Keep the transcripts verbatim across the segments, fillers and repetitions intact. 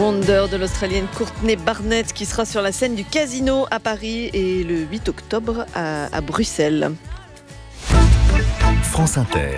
Wonder de l'Australienne Courtney Barnett qui sera sur la scène du Casino à Paris et le huit octobre à, à Bruxelles. France Inter.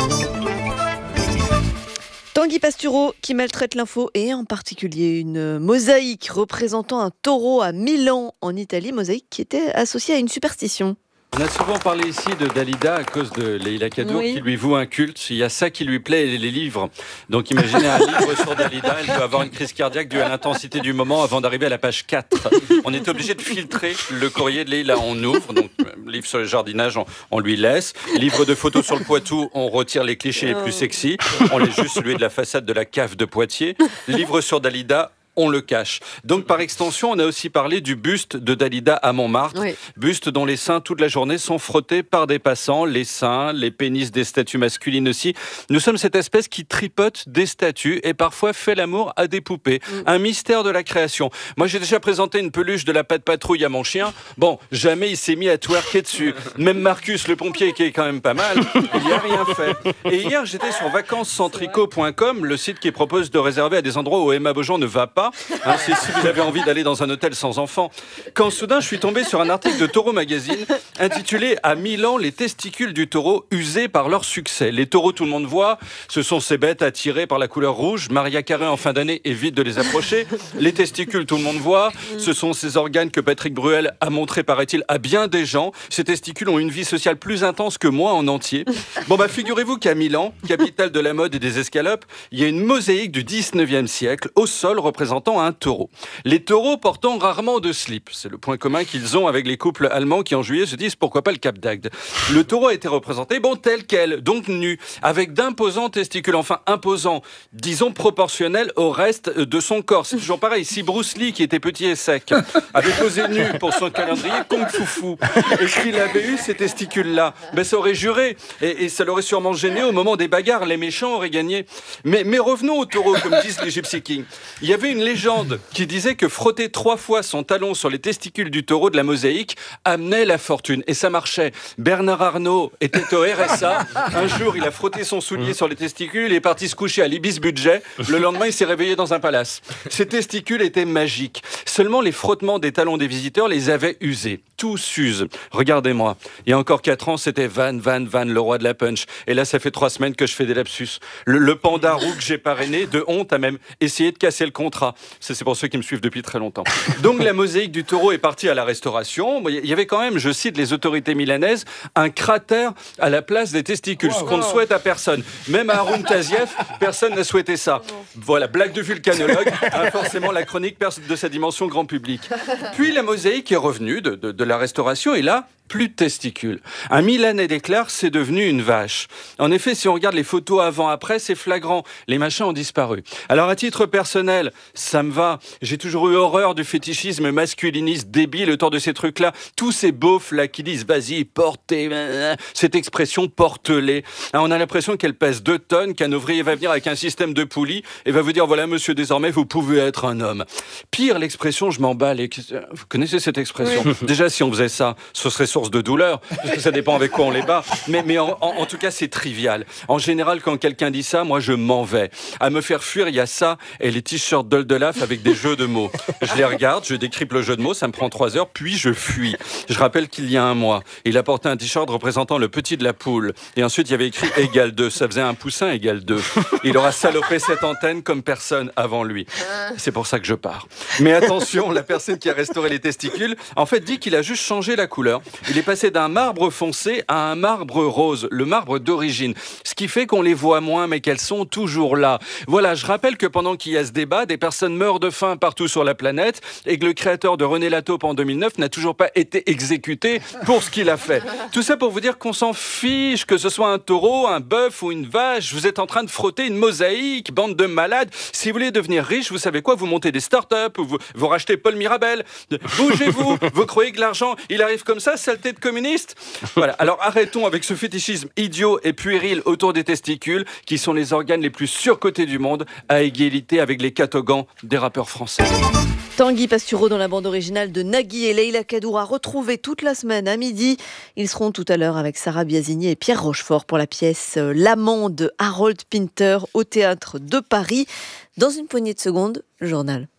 Tanguy Pastureau qui maltraite l'info et en particulier une mosaïque représentant un taureau à Milan en Italie, mosaïque qui était associée à une superstition. On a souvent parlé ici de Dalida à cause de Leïla Kadour Oui. qui lui voue un culte. Il y a ça qui lui plaît, les livres. Donc imaginez un livre sur Dalida, elle peut avoir une crise cardiaque due à l'intensité du moment avant d'arriver à la page quatre. On est obligé de filtrer le courrier de Leïla, on ouvre, donc livre sur le jardinage, on, on lui laisse. Livre de photos sur le Poitou, on retire les clichés les plus sexy, on laisse juste celui de la façade de la cave de Poitiers. Livre sur Dalida, on le cache. Donc, par extension, on a aussi parlé du buste de Dalida à Montmartre. Oui. Buste dont les seins, toute la journée, sont frottés par des passants. Les seins, les pénis des statues masculines aussi. Nous sommes cette espèce qui tripote des statues et parfois fait l'amour à des poupées. Mm. Un mystère de la création. Moi, j'ai déjà présenté une peluche de la Patte Patrouille à mon chien. Bon, jamais il s'est mis à twerker dessus. Même Marcus, le pompier, qui est quand même pas mal, il n'y a rien fait. Et hier, j'étais sur vacances sans tricot point com, le site qui propose de réserver à des endroits où Emma Beaujean ne va pas. Hein, c'est si vous avez envie d'aller dans un hôtel sans enfants. Quand soudain, je suis tombé sur un article de Taureau Magazine intitulé « À Milan, les testicules du taureau usés par leur succès ». Les taureaux, tout le monde voit, ce sont ces bêtes attirées par la couleur rouge. Maria Carré, en fin d'année, évite de les approcher. Les testicules, tout le monde voit, ce sont ces organes que Patrick Bruel a montré, paraît-il, à bien des gens. Ces testicules ont une vie sociale plus intense que moi en entier. Bon, bah, figurez-vous qu'à Milan, capitale de la mode et des escalopes, il y a une mosaïque du dix-neuvième siècle, au sol, représentant un taureau. Les taureaux portant rarement de slip. C'est le point commun qu'ils ont avec les couples allemands qui en juillet se disent pourquoi pas le Cap d'Agde. Le taureau a été représenté, bon, tel quel, donc nu, avec d'imposants testicules, enfin imposants, disons proportionnels au reste de son corps. C'est toujours pareil, si Bruce Lee, qui était petit et sec, avait posé nu pour son calendrier Kung Fu Fu, et qu'il avait eu ces testicules-là, ben ça aurait juré, et, et ça l'aurait sûrement gêné au moment des bagarres, les méchants auraient gagné. Mais, mais revenons au taureau, comme disent les Gypsy Kings. Il y avait une légende qui disait que frotter trois fois son talon sur les testicules du taureau de la mosaïque amenait la fortune. Et ça marchait. Bernard Arnault était au R S A. Un jour, il a frotté son soulier sur les testicules et est parti se coucher à l'Ibis Budget. Le lendemain, il s'est réveillé dans un palace. Ces testicules étaient magiques. Seulement, les frottements des talons des visiteurs les avaient usés. Tout s'use. Regardez-moi. Il y a encore quatre ans, c'était Van, Van, Van, le roi de la punch. Et là, ça fait trois semaines que je fais des lapsus. Le, le panda roux que j'ai parrainé, de honte, a même essayé de casser le contrat. Ça, c'est pour ceux qui me suivent depuis très longtemps. Donc, la mosaïque du taureau est partie à la restauration. Il y avait quand même, je cite les autorités milanaises, un cratère à la place des testicules, wow, ce qu'on wow. ne souhaite à personne. Même à Haroun Tazieff, personne n'a souhaité ça. Voilà, blague de vulcanologue, hein, forcément la chronique de sa dimension grand public. Puis la mosaïque est revenue de, de, de la restauration et là, plus de testicules. Un Milanais déclare, c'est devenu une vache. En effet, si on regarde les photos avant-après, c'est flagrant. Les machins ont disparu. Alors, à titre personnel, ça me va. J'ai toujours eu horreur du fétichisme masculiniste débile autour de ces trucs-là. Tous ces beaufs-là qui disent, vas-y, portez, cette expression, porte-les. Hein, on a l'impression qu'elle pèse deux tonnes, qu'un ouvrier va venir avec un système de poulies et va vous dire, voilà, monsieur, désormais, vous pouvez être un homme. Pire, l'expression, je m'emballe. Vous connaissez cette expression? Oui. Déjà, si on faisait ça, ce serait source de douleur, parce que ça dépend avec quoi on les bat. Mais, mais en, en, en tout cas, c'est trivial. En général, quand quelqu'un dit ça, moi, je m'en vais. À me faire fuir, il y a ça et les t-shirts d'Oldelaf avec des jeux de mots. Je les regarde, je décrypte le jeu de mots, ça me prend trois heures, puis je fuis. Je rappelle qu'il y a un mois, il a porté un t-shirt représentant le petit de la poule. Et ensuite, il y avait écrit égal deux. Ça faisait un poussin égal deux. Il aura salopé cette antenne comme personne avant lui. C'est pour ça que je pars. Mais attention, la personne qui a restauré les testicules, en fait, dit qu'il a juste changé la couleur. Il est passé d'un marbre foncé à un marbre rose, le marbre d'origine. Ce qui fait qu'on les voit moins, mais qu'elles sont toujours là. Voilà, je rappelle que pendant qu'il y a ce débat, des personnes meurent de faim partout sur la planète et que le créateur de René Lataupe en deux mille neuf n'a toujours pas été exécuté pour ce qu'il a fait. Tout ça pour vous dire qu'on s'en fiche, que ce soit un taureau, un bœuf ou une vache. Vous êtes en train de frotter une mosaïque, bande de malades. Si vous voulez devenir riche, vous savez quoi? Vous montez des startups, vous, vous rachetez Paul Mirabel. Bougez-vous. Vous croyez que l'argent, il arrive comme ça, saleté de communiste? Voilà. Alors arrêtons avec ce fétichisme idiot et puéril autour des testicules, qui sont les organes les plus surcotés du monde, à égalité avec les catogans des rappeurs français. Tanguy Pastureau dans la bande originale de Nagui et Leila Kadour à retrouver toute la semaine à midi. Ils seront tout à l'heure avec Sarah Biasini et Pierre Rochefort pour la pièce L'amant de Harold Pinter au Théâtre de Paris. Dans une poignée de secondes, le journal.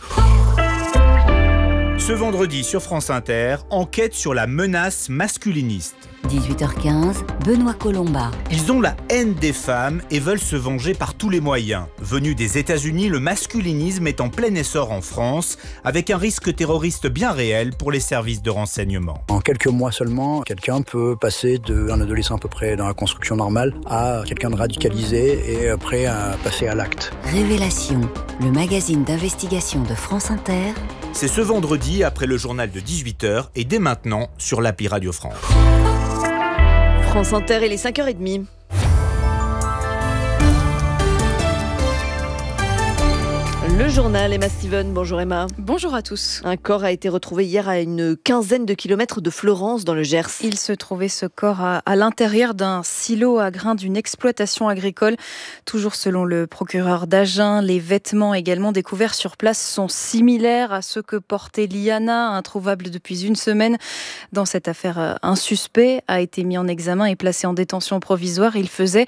Ce vendredi sur France Inter, enquête sur la menace masculiniste. dix-huit heures quinze, Benoît Colomba. Ils ont la haine des femmes et veulent se venger par tous les moyens. Venu des États-Unis, le masculinisme est en plein essor en France, avec un risque terroriste bien réel pour les services de renseignement. En quelques mois seulement, quelqu'un peut passer d'un adolescent à peu près dans la construction normale à quelqu'un de radicalisé et prêt à passer à l'acte. Révélation, le magazine d'investigation de France Inter. C'est ce vendredi après le journal de dix-huit heures et dès maintenant sur l'appli Radio France. France Inter, il est cinq heures trente. Le journal, Emma Steven. Bonjour Emma. Bonjour à tous. Un corps a été retrouvé hier à une quinzaine de kilomètres de Fleurance dans le Gers. Il se trouvait ce corps à, à l'intérieur d'un silo à grains d'une exploitation agricole. Toujours selon le procureur d'Agen, les vêtements également découverts sur place sont similaires à ceux que portait Liana, introuvable depuis une semaine. Dans cette affaire, un suspect a été mis en examen et placé en détention provisoire. Il faisait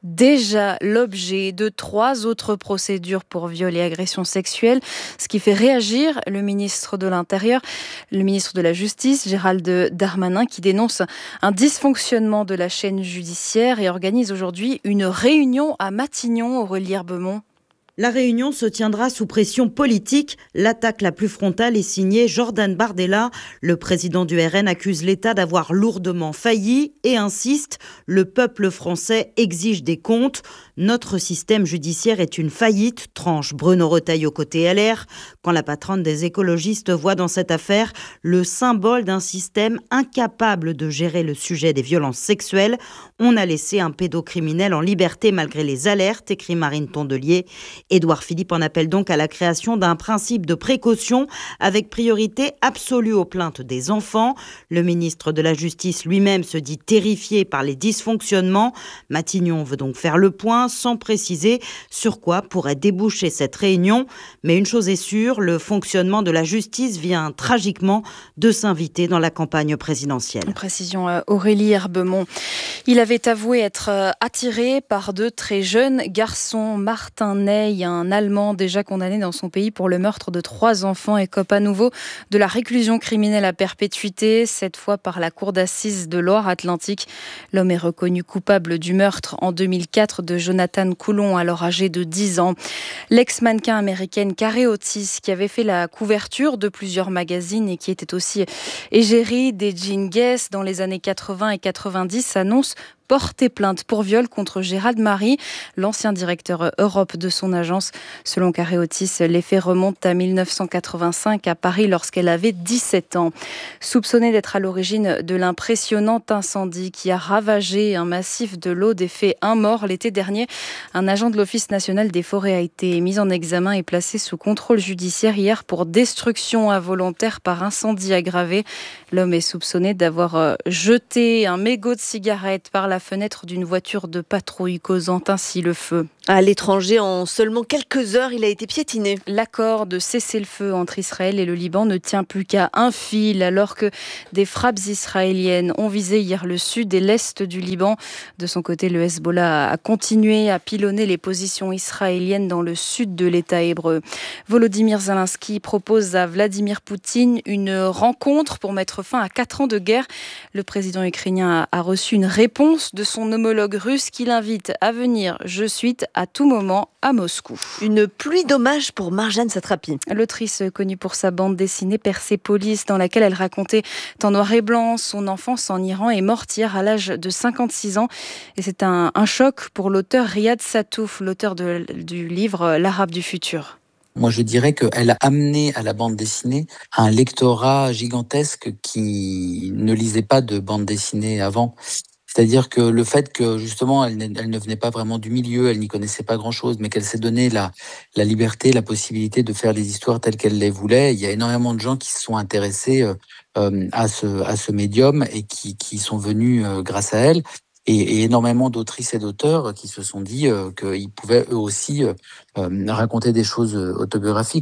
déjà l'objet de trois autres procédures pour viol et agression sexuelle, ce qui fait réagir le ministre de l'Intérieur, le ministre de la Justice, Gérald Darmanin, qui dénonce un dysfonctionnement de la chaîne judiciaire et organise aujourd'hui une réunion à Matignon, Aurélie Herbemont. La réunion se tiendra sous pression politique. L'attaque la plus frontale est signée Jordan Bardella. Le président du R N accuse l'État d'avoir lourdement failli et insiste « Le peuple français exige des comptes. Notre système judiciaire est une faillite », tranche Bruno Retailleau côté L R. Quand la patronne des écologistes voit dans cette affaire le symbole d'un système incapable de gérer le sujet des violences sexuelles, on a laissé un pédocriminel en liberté malgré les alertes, écrit Marine Tondelier. Édouard Philippe en appelle donc à la création d'un principe de précaution avec priorité absolue aux plaintes des enfants. Le ministre de la Justice lui-même se dit terrifié par les dysfonctionnements. Matignon veut donc faire le point sans préciser sur quoi pourrait déboucher cette réunion. Mais une chose est sûre, le fonctionnement de la justice vient tragiquement de s'inviter dans la campagne présidentielle. Précision Aurélie Herbemont. Il avait avoué être attiré par de très jeunes garçons. Martin Ney, un Allemand déjà condamné dans son pays pour le meurtre de trois enfants, écope à nouveau de la réclusion criminelle à perpétuité, cette fois par la cour d'assises de Loire-Atlantique. L'homme est reconnu coupable du meurtre en deux mille quatre de Jonathan Coulon, alors âgé de dix ans. L'ex-mannequin américaine Carey Otis, qui avait fait la couverture de plusieurs magazines et qui était aussi égérie des jeans Guess dans les années quatre-vingts et quatre-vingt-dix, annonce porter plainte pour viol contre Gérald Marie, l'ancien directeur Europe de son agence. Selon Carey Otis, les faits remontent à mille neuf cent quatre-vingt-cinq à Paris lorsqu'elle avait dix-sept ans. Soupçonnée d'être à l'origine de l'impressionnant incendie qui a ravagé un massif de l'Aude et fait un mort l'été dernier, un agent de l'Office national des forêts a été mis en examen et placé sous contrôle judiciaire hier pour destruction involontaire par incendie aggravé. L'homme est soupçonné d'avoir jeté un mégot de cigarette par la fenêtre d'une voiture de patrouille, causant ainsi le feu. À l'étranger, en seulement quelques heures, il a été piétiné. L'accord de cessez-le-feu entre Israël et le Liban ne tient plus qu'à un fil, alors que des frappes israéliennes ont visé hier le sud et l'est du Liban. De son côté, le Hezbollah a continué à pilonner les positions israéliennes dans le sud de l'État hébreu. Volodymyr Zelensky propose à Vladimir Poutine une rencontre pour mettre fin à quatre ans de guerre. Le président ukrainien a reçu une réponse de son homologue russe qui l'invite à venir, je cite, à tout moment à Moscou. Une pluie d'hommages pour Marjane Satrapi. L'autrice connue pour sa bande dessinée Persépolis, dans laquelle elle racontait en noir et blanc son enfance en Iran, est morte hier à l'âge de cinquante-six ans. Et c'est un, un choc pour l'auteur Riyad Sattouf, l'auteur de, du livre L'Arabe du futur. Moi, je dirais qu'elle a amené à la bande dessinée un lectorat gigantesque qui ne lisait pas de bande dessinée avant. C'est-à-dire que le fait que, justement, elle, elle ne venait pas vraiment du milieu, elle n'y connaissait pas grand-chose, mais qu'elle s'est donné la, la liberté, la possibilité de faire les histoires telles qu'elle les voulait. Il y a énormément de gens qui se sont intéressés euh, à, ce, à ce médium et qui, qui sont venus euh, grâce à elle. Et, et énormément d'autrices et d'auteurs qui se sont dit euh, qu'ils pouvaient eux aussi euh, raconter des choses autobiographiques.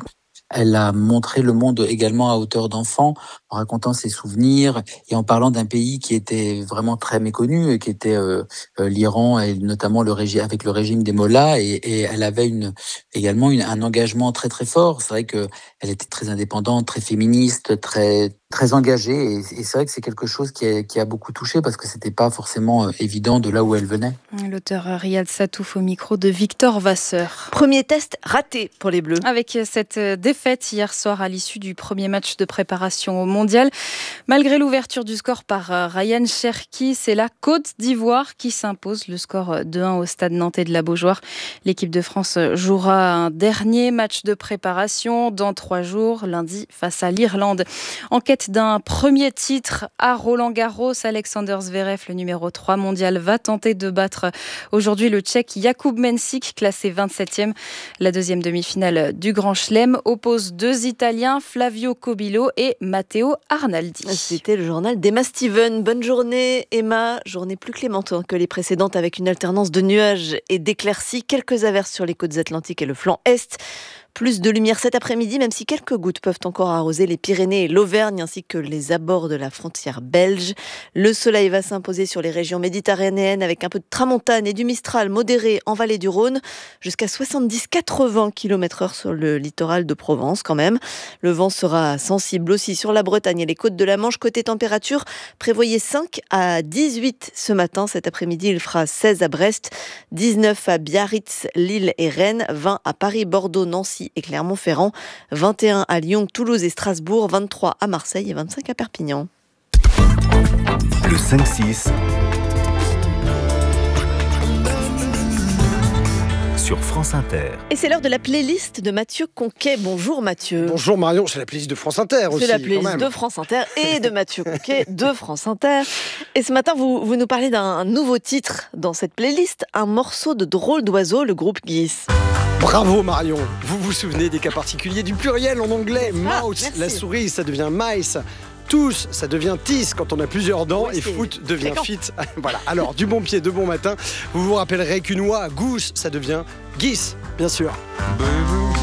Elle a montré le monde également à hauteur d'enfant, en racontant ses souvenirs et en parlant d'un pays qui était vraiment très méconnu, qui était euh, euh, l'Iran, et notamment le régime, avec le régime des mollahs. Et, et elle avait une, également une, un engagement très très fort. C'est vrai qu'elle était très indépendante, très féministe, très très engagée. Et, et c'est vrai que c'est quelque chose qui a, qui a beaucoup touché parce que c'était pas forcément évident de là où elle venait. L'auteur Riyad Satouf au micro de Victor Vasseur. Premier test raté pour les Bleus. Avec cette défaite hier soir à l'issue du premier match de préparation au mondial. Malgré l'ouverture du score par Ryan Cherki, c'est la Côte d'Ivoire qui s'impose. Le score deux un au stade nantais de la Beaujoire. L'équipe de France jouera un dernier match de préparation dans trois jours, lundi face à l'Irlande. En quête d'un premier titre à Roland-Garros, Alexander Zverev, le numéro trois mondial, va tenter de battre aujourd'hui le Tchèque Jakub Mensik, classé vingt-septième. La deuxième demi-finale du Grand Chelem oppose deux Italiens, Flavio Cobillo et Matteo Arnaldi. C'était le journal d'Emma Steven. Bonne journée Emma, journée plus clémente que les précédentes avec une alternance de nuages et d'éclaircies. Quelques averses sur les côtes atlantiques et le flanc est. Plus de lumière cet après-midi, même si quelques gouttes peuvent encore arroser les Pyrénées et l'Auvergne, ainsi que les abords de la frontière belge. Le soleil va s'imposer sur les régions méditerranéennes avec un peu de tramontane et du mistral modéré en vallée du Rhône, jusqu'à soixante-dix à quatre-vingts kilomètres heure sur le littoral de Provence quand même. Le vent sera sensible aussi sur la Bretagne et les côtes de la Manche. Côté température, prévoyez cinq à dix-huit ce matin. Cet après-midi, il fera seize à Brest, dix-neuf à Biarritz, Lille et Rennes, vingt à Paris, Bordeaux, Nancy et Clermont-Ferrand, vingt et un à Lyon, Toulouse et Strasbourg, vingt-trois à Marseille et vingt-cinq à Perpignan. Le cinq six sur France Inter. Et c'est l'heure de la playlist de Mathieu Conquet. Bonjour Mathieu. Bonjour Marion, c'est la playlist de France Inter aussi. C'est la playlist de France Inter et de Mathieu Conquet de France Inter. Et ce matin, vous, vous nous parlez d'un nouveau titre dans cette playlist, un morceau de Drôle d'oiseau, le groupe Geese. Bravo Marion. Vous vous souvenez des cas particuliers du pluriel en anglais? Ah, Mouse, merci. la souris, ça devient mice. Tous, ça devient tis quand on a plusieurs dents, Oui, et foot devient fréquent. fit. Voilà. Alors, du bon pied, de bon matin, vous vous rappellerez qu'une oie, goose, ça devient geese, bien sûr.